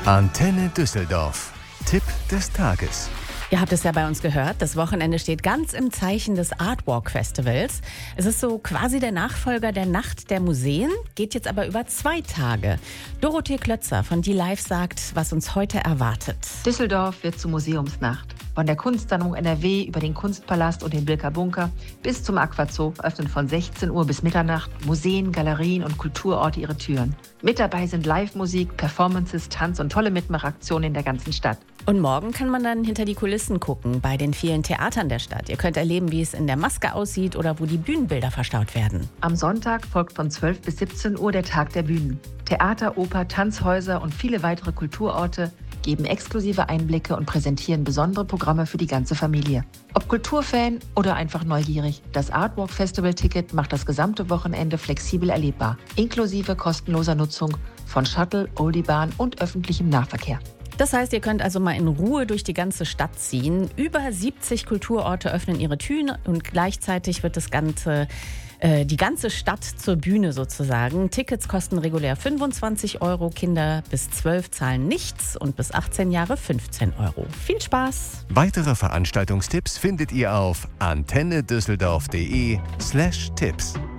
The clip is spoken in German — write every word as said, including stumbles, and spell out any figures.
Antenne Düsseldorf. Tipp des Tages. Ihr habt es ja bei uns gehört, das Wochenende steht ganz im Zeichen des Artwalk Festivals. Es ist so quasi der Nachfolger der Nacht der Museen, geht jetzt aber über zwei Tage. Dorothee Klötzer von Die Live sagt, was uns heute erwartet. Düsseldorf wird zur Museumsnacht. Von der Kunstsammlung N R W über den Kunstpalast und den Bilker Bunker bis zum Aquazoo öffnen von sechzehn Uhr bis Mitternacht Museen, Galerien und Kulturorte ihre Türen. Mit dabei sind Live-Musik, Performances, Tanz und tolle Mitmachaktionen in der ganzen Stadt. Und morgen kann man dann hinter die Kulissen gucken, bei den vielen Theatern der Stadt. Ihr könnt erleben, wie es in der Maske aussieht oder wo die Bühnenbilder verstaut werden. Am Sonntag folgt von zwölf bis siebzehn Uhr der Tag der Bühnen. Theater, Oper, Tanzhäuser und viele weitere Kulturorte geben exklusive Einblicke und präsentieren besondere Programme für die ganze Familie. Ob Kulturfan oder einfach neugierig, das Artwalk Festival Ticket macht das gesamte Wochenende flexibel erlebbar, inklusive kostenloser Nutzung von Shuttle, Oldiebahn und öffentlichem Nahverkehr. Das heißt, ihr könnt also mal in Ruhe durch die ganze Stadt ziehen. Über siebzig Kulturorte öffnen ihre Türen und gleichzeitig wird das Ganze, äh, die ganze Stadt zur Bühne sozusagen. Tickets kosten regulär fünfundzwanzig Euro, Kinder bis zwölf zahlen nichts und bis achtzehn Jahre fünfzehn Euro. Viel Spaß! Weitere Veranstaltungstipps findet ihr auf antennedüsseldorf.de slash Tipps.